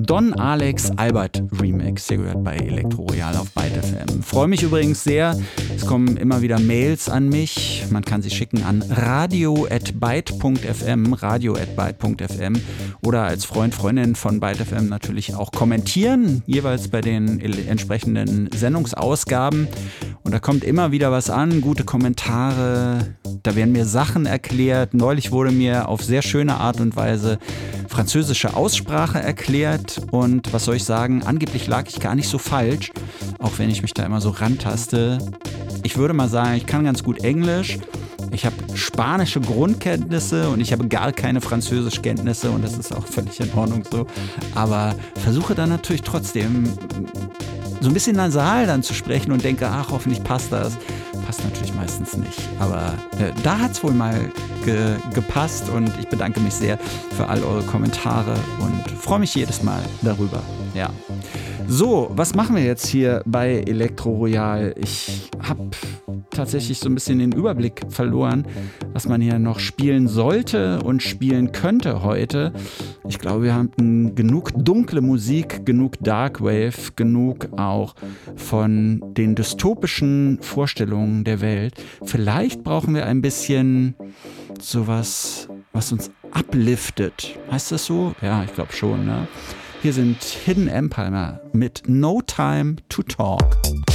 Don Alex Albert Remix. Ihr gehört bei Elektroroyal auf Byte FM. Freue mich übrigens sehr. Es kommen immer wieder Mails an mich. Man kann sie schicken an radio@byte.fm, radio@byte.fm oder als Freund, Freundin von Byte FM natürlich auch kommentieren, jeweils bei den entsprechenden Sendungsausgaben. Und da kommt immer wieder was an, gute Kommentare, da werden mir Sachen erklärt. Neulich wurde mir auf sehr schöne Art und Weise französische Aussprache erklärt. Und was soll ich sagen, angeblich lag ich gar nicht so falsch, auch wenn ich mich da immer so rantaste. Ich würde mal sagen, ich kann ganz gut Englisch. Ich habe spanische Grundkenntnisse und ich habe gar keine Französischkenntnisse und das ist auch völlig in Ordnung so. Aber versuche dann natürlich trotzdem so ein bisschen nasal dann zu sprechen und denke, ach, hoffentlich passt das. Passt natürlich meistens nicht. Aber da hat es wohl mal gepasst und ich bedanke mich sehr für all eure Kommentare und freue mich jedes Mal darüber. Ja. So, was machen wir jetzt hier bei Elektroroyal? Ich habe tatsächlich so ein bisschen den Überblick verloren, was man hier noch spielen sollte und spielen könnte heute. Ich glaube, wir haben genug dunkle Musik, genug Darkwave, genug auch von den dystopischen Vorstellungen der Welt. Vielleicht brauchen wir ein bisschen sowas, was uns upliftet. Heißt das so? Ja, ich glaube schon, ne? Hier sind Hidden Empire mit No Time to Talk.